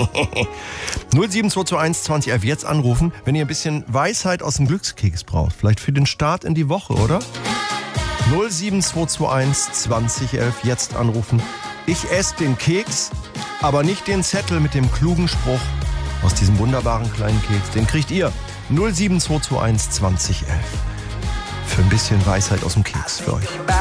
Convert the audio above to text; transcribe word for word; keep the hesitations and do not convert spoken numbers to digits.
null sieben zwei zwei eins zwanzig elf jetzt anrufen, wenn ihr ein bisschen Weisheit aus dem Glückskeks braucht. Vielleicht für den Start in die Woche, oder? null sieben zwei zwei eins zwanzig elf jetzt anrufen. Ich esse den Keks, aber nicht den Zettel mit dem klugen Spruch aus diesem wunderbaren kleinen Keks. Den kriegt ihr. null sieben zwei zwei eins zwanzig elf. Für ein bisschen Weisheit aus dem Keks für euch.